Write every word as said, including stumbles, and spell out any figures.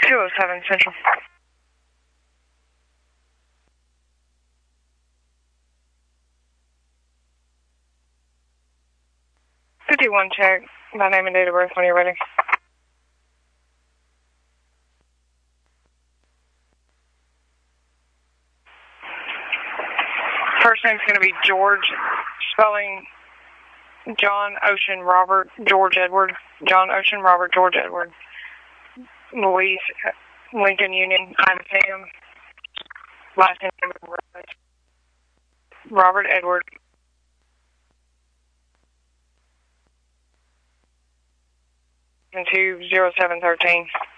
two oh seven Central. fifty-one check, by name and date of birth when you're ready. First name's going to be George, spelling John Ocean Robert George Edward. John Ocean Robert George Edward. Louise Lincoln Union. I'm Sam. Last name Robert Edward. Two zero seven thirteen.